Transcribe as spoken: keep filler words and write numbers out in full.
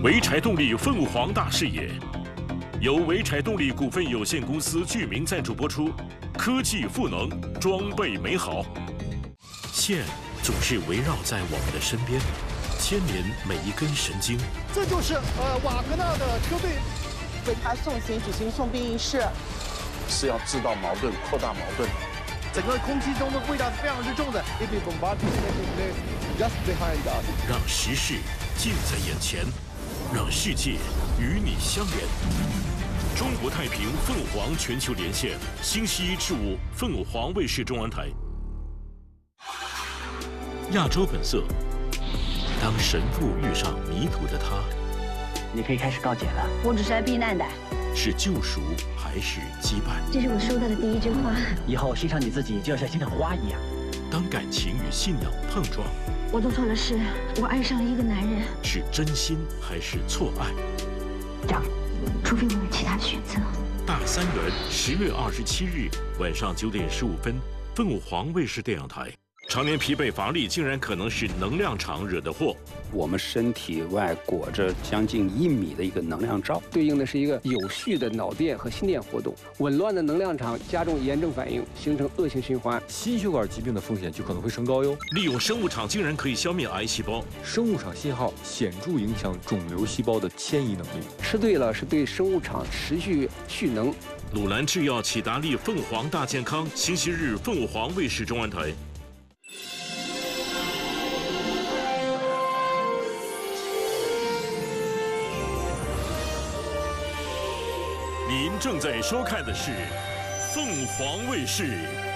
潍柴动力凤凰大视野，由潍柴动力股份有限公司居民赞助播出。科技赋能，装备美好。线总是围绕在我们的身边，牵连每一根神经。 这就是呃瓦格纳的车队为他送行举行送殡仪式， 是要制造矛盾，扩大矛盾。 整个空气中的味道是非常之重的。It is bombarded just behind us。 让时事近在眼前，让世界与你相连。中国太平凤凰全球连线，星期一至五凤凰卫视中文台。亚洲本色，当神父遇上迷途的他， 你可以开始告解了。 我只是来避难的。 是救赎还是羁绊？ 这是我收到的第一枝花。 以后欣赏你自己，就要像欣赏花一样。 当感情与信仰碰撞， 我做错了事，我爱上了一个男人。 是真心还是错爱？ 这样，除非我有其他的选择。 大三元十月二十七日晚上九点十五分，凤凰卫视电影台。常年疲惫乏力，竟然可能是能量场惹的祸。 我们身体外裹着将近一米的一个能量罩， 对应的是一个有序的脑电和心电活动。紊乱的能量场加重炎症反应，形成恶性循环， 心血管疾病的风险就可能会升高哟。 利用生物场竟然可以消灭癌细胞， 生物场信号显著影响肿瘤细胞的迁移能力。 吃对了是对生物场持续蓄能。 鲁兰制药启达利凤凰大健康，星期日凤凰卫视中文台。您正在收看的是凤凰卫视